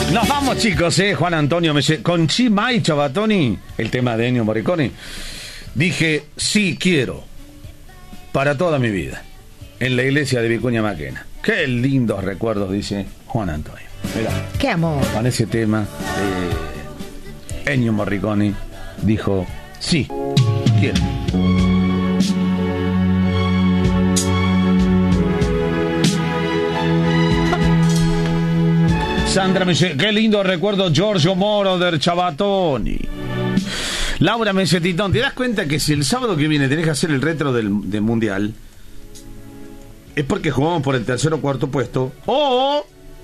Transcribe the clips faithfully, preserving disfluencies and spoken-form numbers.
Nos vamos, chicos, eh, Juan Antonio Mese, con Chimay Chabatoni, el tema de Ennio Morricone. Dije, sí quiero, para toda mi vida, en la iglesia de Vicuña Maquena. Qué lindos recuerdos, dice Juan Antonio. Mirá, qué amor. Con ese tema, eh, Ennio Morricone dijo, sí, quiero. Sandra me dice, qué lindo recuerdo Giorgio Moroder Chabatoni. Laura me dice, Titón, ¿te das cuenta que si el sábado que viene tenés que hacer el retro del, del Mundial, es porque jugamos por el tercer o cuarto puesto, o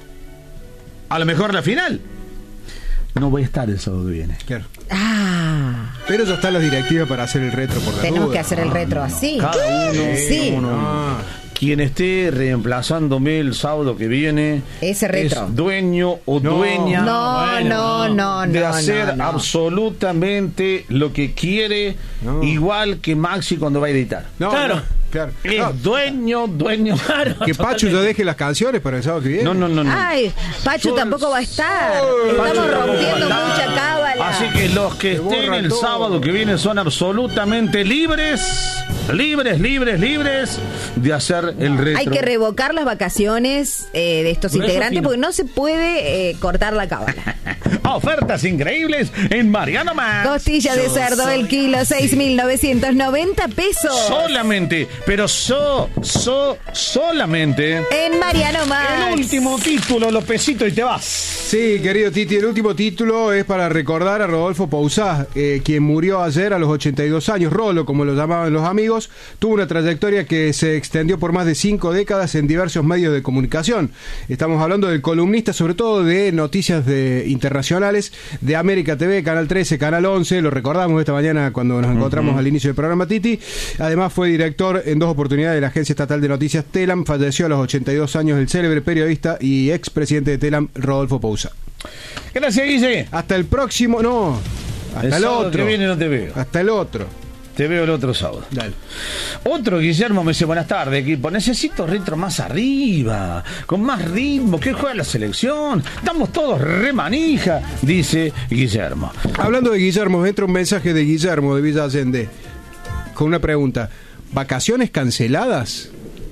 a lo mejor la final? No voy a estar el sábado que viene. Claro. Ah. Pero ya están las directivas para hacer el retro por la Tenemos duda. que hacer el retro así. Cada uno, sí. uno. Ah. Quien esté reemplazándome el sábado que viene ese retro es dueño o no, dueña no, bueno, no, no, de no, hacer no, no. absolutamente lo que quiere, no. igual que Maxi cuando va a editar. No, Claro. no, claro. Es No, dueño, dueño. Claro, que Pachu ya deje las canciones para el sábado que viene. No, no, no, no. Ay, Pacho Yo- tampoco va a estar. Pacho Estamos tampoco rompiendo va a estar. mucha cábala. Así que los que Se estén borra el todo. sábado que viene son absolutamente libres, libres, libres, libres de hacer el retro. Hay que revocar las vacaciones eh, de estos Por eso integrantes fino. porque no se puede eh, cortar la cábala. Ofertas increíbles en Mariano Más. Costilla de cerdo, el kilo, seis mil novecientos noventa pesos. Solamente, pero so, so, solamente. En Mariano Más. El último título, Lopecito, y te vas. Sí, querido Titi, el último título es para recordar a Rodolfo Pousá, eh, quien murió ayer a los ochenta y dos años. Rolo, como lo llamaban los amigos, tuvo una trayectoria que se extendió por más de cinco décadas en diversos medios de comunicación. Estamos hablando del columnista, sobre todo de noticias de, internacionales, de América T V, Canal trece, Canal once, lo recordamos esta mañana cuando nos encontramos uh-huh. al inicio del programa, Titi. Además fue director en dos oportunidades de la Agencia Estatal de Noticias TELAM. Falleció a los ochenta y dos años el célebre periodista y expresidente de TELAM, Rodolfo Pousá. Gracias, Guille. Hasta el próximo, no, hasta el, el sábado otro. que viene no te veo. Hasta el otro. Te veo el otro sábado. Dale. Otro Guillermo me dice, buenas tardes, equipo. Necesito retro más arriba, con más ritmo, que juega la selección. Estamos todos re manija, dice Guillermo. Hablando de Guillermo, entra un mensaje de Guillermo de Villa Allende con una pregunta. ¿Vacaciones canceladas?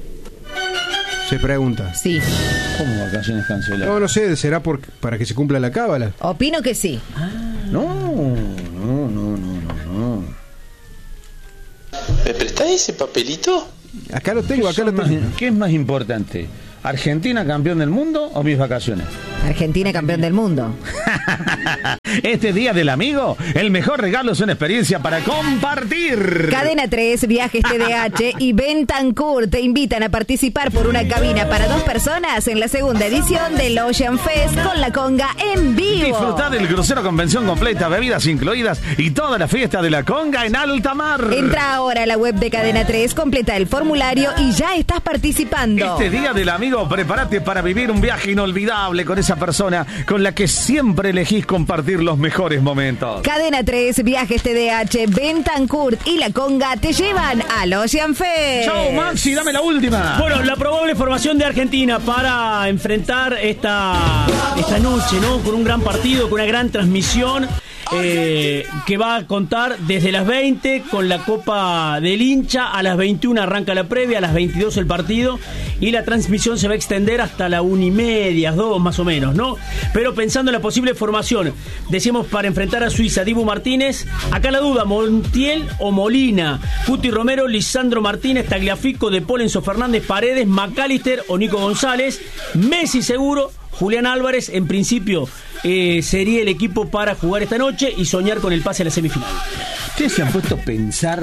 Se pregunta. Sí. ¿Cómo vacaciones canceladas? No, no sé, será por, para que se cumpla la cábala. Opino que sí. No, no, no, no, no, no. ¿Me prestás ese papelito? Acá lo tengo, acá lo Más- tengo. ¿Qué es más importante? ¿Argentina campeón del mundo o mis vacaciones? Argentina campeón del mundo. Este día del amigo, el mejor regalo es una experiencia para compartir. Cadena tres, Viajes T D H y Bentancourt te invitan a participar por una cabina para dos personas en la segunda edición del Ocean Fest con la conga en vivo. Disfrutad del crucero convención completa, bebidas incluidas y toda la fiesta de la conga en alta mar. Entra ahora a la web de Cadena tres, completa el formulario y ya estás participando. Este día del amigo, prepárate para vivir un viaje inolvidable con esa persona con la que siempre elegís compartir los mejores momentos. Cadena tres, Viajes T D H, Bentancourt y la conga te llevan al Ocean Fest. Chau, Maxi, dame la última. Bueno, la probable formación de Argentina para enfrentar esta, esta noche, ¿no? Con un gran partido, con una gran transmisión. Eh, que va a contar desde las veinte con la Copa del Hincha, a las veintiuna arranca la previa, a las veintidós el partido y la transmisión se va a extender hasta la una y media, dos más o menos, ¿no? Pero pensando en la posible formación, decimos para enfrentar a Suiza, Dibu Martínez, acá la duda, Montiel o Molina, Cuti Romero, Lisandro Martínez, Tagliafico, De Paul, Enzo Fernández, Paredes, McAllister o Nico González, Messi seguro, Julián Álvarez en principio eh, sería el equipo para jugar esta noche y soñar con el pase a la semifinal. ¿Ustedes se han puesto a pensar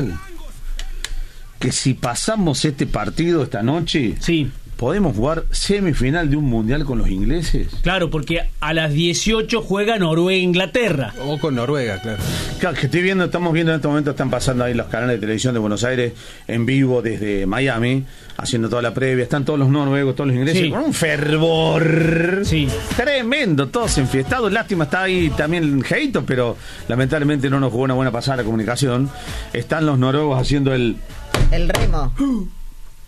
que si pasamos este partido esta noche, Sí, podemos jugar semifinal de un mundial con los ingleses? claro, porque a las dieciocho juega Noruega-Inglaterra. O con Noruega, claro. Claro, que estoy viendo, estamos viendo en este momento, están pasando ahí los canales de televisión de Buenos Aires en vivo desde Miami, haciendo toda la previa, están todos los noruegos, todos los ingleses, Sí. con un fervor Sí. tremendo, todos enfiestados. Lástima, está ahí también Heito, pero lamentablemente no nos jugó una buena pasada la comunicación. Están los noruegos haciendo el... El remo.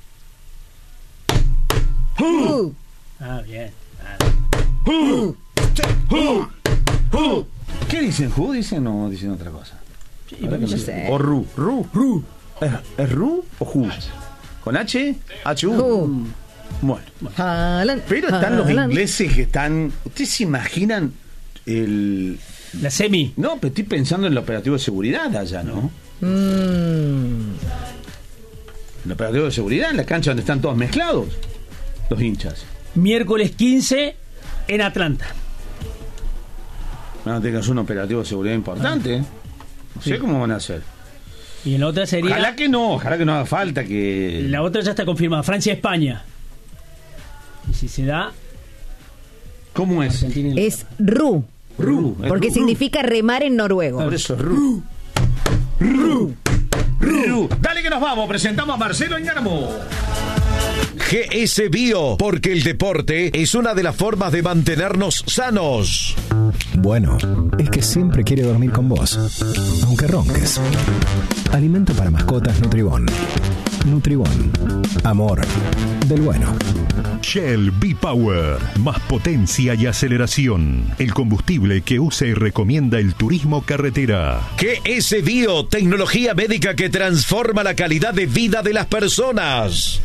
Uh. Ah, bien. Uh, Who, who. ¿Qué dicen? ¿Who? ¿Dicen o no dicen otra cosa? Sí, no sé. O Ru. Ru. Ru. ¿Es, ¿Es Ru o Who? ¿Con H? H U. Who. Bueno. Haaland, Pero están los Haaland. ingleses que están... ¿Ustedes se imaginan el... La semi. No, pero estoy pensando en el operativo de seguridad allá, ¿no? Mm. El operativo de seguridad en la cancha donde están todos mezclados los hinchas. Miércoles quince en Atlanta. Van a tener que hacer un operativo de seguridad importante. ¿eh? No sé Sí. cómo van a hacer. Y en la otra sería... Ojalá que no, ojalá que no haga falta que... La otra ya está confirmada, Francia-España. Y si se da... ¿Cómo es? Argentina y Es Ru, Ru. es porque Ru. significa remar en noruego. Por eso es Ru. Ru. Ru. Dale que nos vamos, presentamos a Marcelo Ñarmo. G S Bio, porque el deporte es una de las formas de mantenernos sanos. Bueno, es que siempre quiere dormir con vos, aunque ronques. Alimento para mascotas Nutribón. Nutribón. Amor del bueno. Shell V-Power, más potencia y aceleración. El combustible que usa y recomienda el turismo carretera. G S Bio, tecnología médica que transforma la calidad de vida de las personas.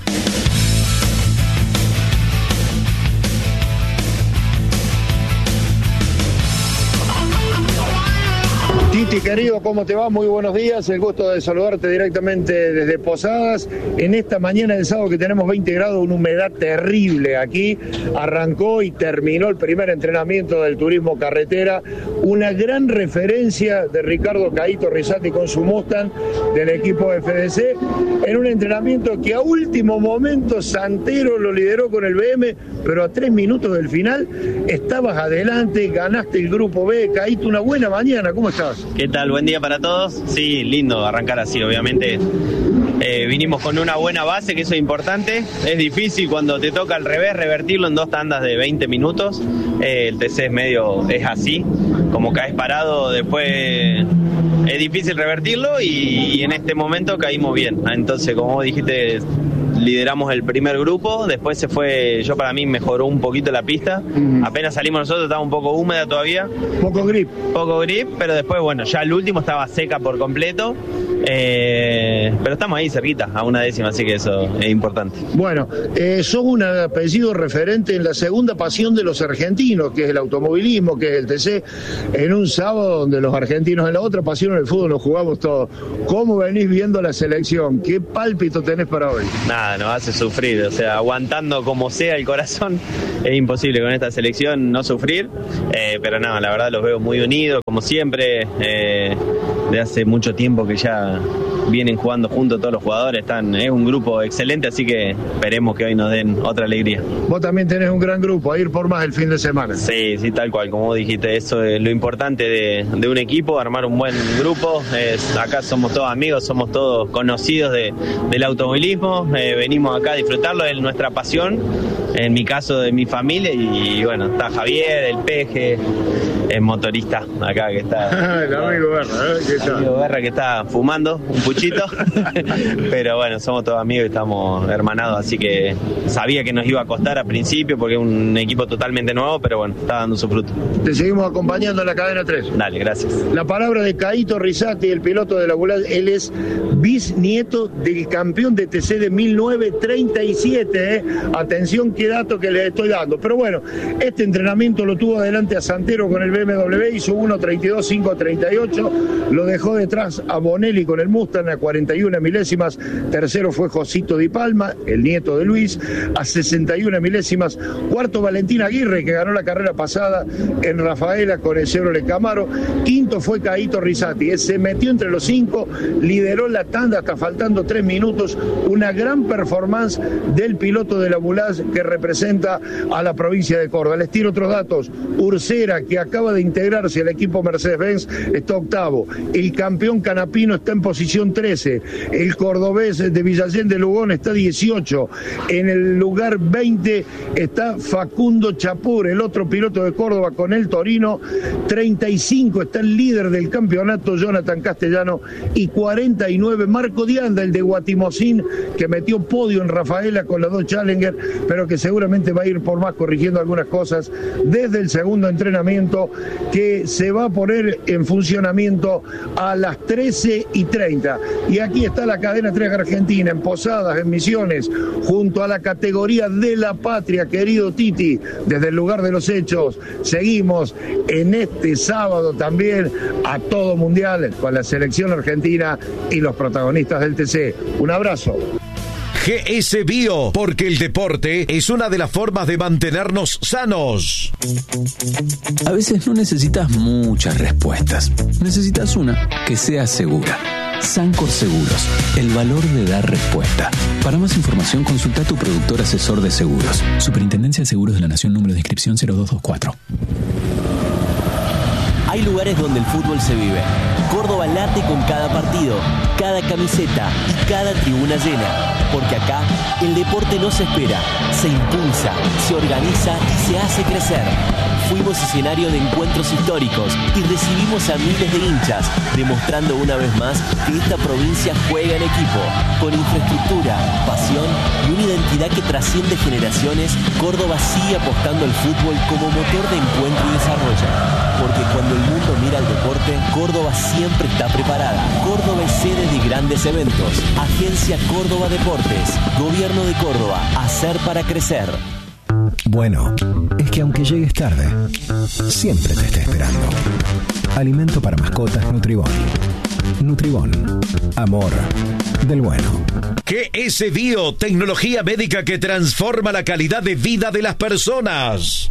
Titi, querido, ¿cómo te va? Muy buenos días, el gusto de saludarte directamente desde Posadas. En esta mañana del sábado que tenemos veinte grados, una humedad terrible aquí, arrancó y terminó el primer entrenamiento del turismo carretera, una gran referencia de Ricardo Caíto Rizzati con su Mustang del equipo F D C, en un entrenamiento que a último momento Santero lo lideró con el B M, pero a tres minutos del final estabas adelante, ganaste el grupo B. Caíto, una buena mañana, ¿cómo estás? ¿Qué tal? Buen día para todos. Sí, lindo arrancar así, obviamente. Eh, vinimos con una buena base, que eso es importante. Es difícil cuando te toca al revés revertirlo en dos tandas de veinte minutos. Eh, el T C es medio, es así, como caes parado, después es difícil revertirlo y, y en este momento caímos bien. Entonces, como vos dijiste, lideramos el primer grupo, después se fue, yo para mí mejoró un poquito la pista, uh-huh. Apenas salimos nosotros estaba un poco húmeda todavía. Poco grip. Poco grip, pero después, bueno, ya el último estaba seca por completo, eh, pero estamos ahí cerquita, a una décima, así que eso es importante. Bueno, eh, sos un apellido referente en la segunda pasión de los argentinos, que es el automovilismo, que es el T C, en un sábado donde los argentinos en la otra pasión, en el fútbol, nos jugamos todos. ¿Cómo venís viendo la selección? ¿Qué pálpito tenés para hoy? Nada, nos hace sufrir, o sea, aguantando como sea el corazón, es imposible con esta selección no sufrir, eh, pero nada, la verdad los veo muy unidos, como siempre, eh, de hace mucho tiempo que ya vienen jugando juntos todos los jugadores, están, es un grupo excelente, así que esperemos que hoy nos den otra alegría. Vos también tenés un gran grupo, a ir por más el fin de semana. Sí, sí, tal cual, como vos dijiste, eso es lo importante de, de un equipo, armar un buen grupo, es, acá somos todos amigos, somos todos conocidos de, del automovilismo, eh, venimos acá a disfrutarlo, es nuestra pasión, en mi caso de mi familia, y, y bueno, está Javier, el Peje, el motorista acá que está. El amigo Berra, ¿eh? ¿Qué tal? El amigo Berra que está fumando un puchito, pero bueno, somos todos amigos y estamos hermanados, así que sabía que nos iba a costar al principio porque es un equipo totalmente nuevo, pero bueno, está dando su fruto. Te seguimos acompañando en la cadena tres. Dale, gracias. La palabra de Caíto Rizzati, el piloto de la Gulal, él es bisnieto del campeón de T C de mil novecientos treinta y siete, ¿eh? Atención qué dato que les estoy dando, pero bueno, este entrenamiento lo tuvo adelante a Santero con el B M W, hizo uno treinta y dos cinco treinta y ocho, lo dejó detrás a Bonelli con el Mustang a cuarenta y una milésimas, tercero fue Josito Di Palma, el nieto de Luis, a sesenta y una milésimas, cuarto Valentín Aguirre, que ganó la carrera pasada en Rafaela con el Chevrolet Camaro, quinto fue Caíto Rizzati, se metió entre los cinco, lideró la tanda hasta faltando tres minutos, una gran performance del piloto de la Bulaz que representa a la provincia de Córdoba. Les tiro otros datos, Ursera, que acaba de integrarse al equipo Mercedes-Benz, está octavo, el campeón Canapino está en posición trece, el cordobés de Villallén de Lugón está dieciocho, en el lugar veinte está Facundo Chapur, el otro piloto de Córdoba con el Torino, treinta y cinco está el líder del campeonato Jonathan Castellano y cuarenta y nueve Marco Dianda, el de Guatimosín, que metió podio en Rafaela con las dos Challenger, pero que se seguramente va a ir por más corrigiendo algunas cosas desde el segundo entrenamiento, que se va a poner en funcionamiento a las trece y treinta. Y aquí está la cadena tres Argentina, en Posadas, en Misiones, junto a la categoría de la patria, querido Titi, desde el lugar de los hechos. Seguimos en este sábado también a todo mundial con la selección argentina y los protagonistas del T C. Un abrazo. G S Bio, porque el deporte es una de las formas de mantenernos sanos. A veces no necesitas muchas respuestas, necesitas una que sea segura. Sancor Seguros, el valor de dar respuesta. Para más información, consulta a tu productor asesor de seguros. Superintendencia de Seguros de la Nación, número de inscripción cero dos dos cuatro. Hay lugares donde el fútbol se vive. Córdoba late con cada partido, cada camiseta y cada tribuna llena. Porque acá el deporte no se espera, se impulsa, se organiza y se hace crecer. Fuimos escenario de encuentros históricos y recibimos a miles de hinchas, demostrando una vez más que esta provincia juega en equipo. Con infraestructura, pasión y una identidad que trasciende generaciones, Córdoba sigue apostando al fútbol como motor de encuentro y desarrollo. Porque cuando el mundo mira al deporte, Córdoba siempre está preparada. Córdoba es sede de grandes eventos. Agencia Córdoba Deportes. Gobierno de Córdoba. Hacer para crecer. Bueno, es que aunque llegues tarde, siempre te está esperando. Alimento para mascotas Nutribón. Nutribón. Amor del bueno. G S Bio, tecnología médica que transforma la calidad de vida de las personas.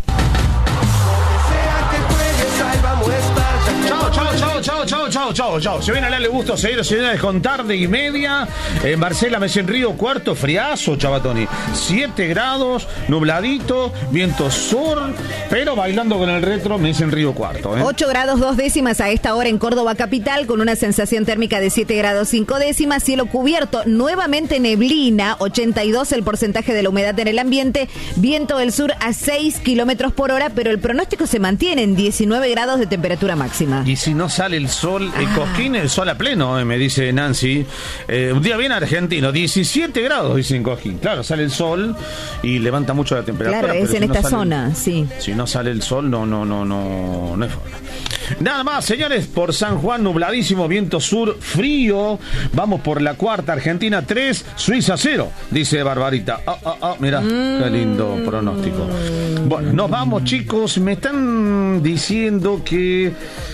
Chao, chao, chao, chao, chao, chao, chao, chao. Se viene a darle gusto, señores, señores, con tarde y media. En Marcela, Messi en Río Cuarto, friazo, Chabatoni. siete grados, nubladito, viento sur, pero bailando con el retro, Messi en Río Cuarto. ¿eh? ocho grados dos décimas a esta hora en Córdoba capital, con una sensación térmica de siete grados cinco décimas. Cielo cubierto, nuevamente neblina, ochenta y dos el porcentaje de la humedad en el ambiente. Viento del sur a seis kilómetros por hora, pero el pronóstico se mantiene en diecinueve grados de temperatura máxima. Y si no sale el sol, el ah. Cosquín, el sol a pleno, eh, me dice Nancy. Eh, un día bien argentino, diecisiete grados, dice en Cosquín. Claro, sale el sol y levanta mucho la temperatura. Claro, es en si esta no zona, el, sí. Si no sale el sol, no, no, no, no, no es forma. Nada más, señores, por San Juan, nubladísimo, viento sur, frío. Vamos por la cuarta, Argentina tres, Suiza cero, dice Barbarita. Ah, ah, ah, mirá, mm. qué lindo pronóstico. Bueno, nos vamos, chicos. Me están diciendo que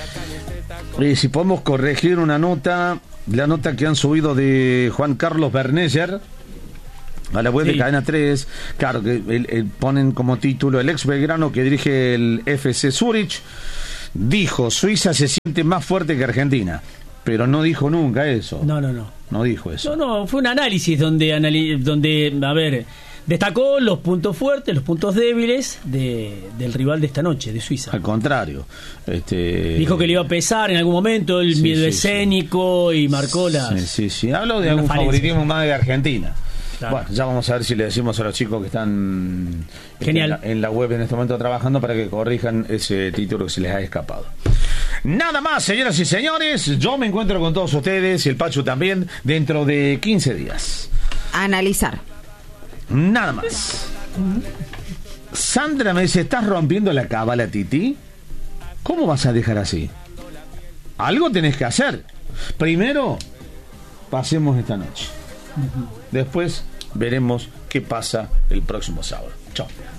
eh, si podemos corregir una nota, la nota que han subido de Juan Carlos Berneyer a la web sí. de Cadena tres, claro, que el, el, ponen como título: el ex Belgrano que dirige el F C Zurich dijo: Suiza se siente más fuerte que Argentina. Pero no dijo nunca eso. No, no, no. No dijo eso. No, no, fue un análisis donde, anali- donde a ver, destacó los puntos fuertes, los puntos débiles de, del rival de esta noche, de Suiza. Al contrario. Este... Dijo que le iba a pesar en algún momento el sí, miedo sí, escénico sí. y marcó las... Sí, sí, sí. Hablo de algún falencia. Favoritismo más de Argentina. Claro. Bueno, ya vamos a ver si le decimos a los chicos que están Genial. En, la, en la web en este momento trabajando para que corrijan ese título que se les ha escapado. Nada más, señoras y señores. Yo me encuentro con todos ustedes y el Pachu también dentro de quince días. Analizar. Nada más. Sandra me dice: ¿estás rompiendo la cábala, Titi? ¿Cómo vas a dejar así? Algo tenés que hacer. Primero, pasemos esta noche. Después veremos qué pasa el próximo sábado. Chao.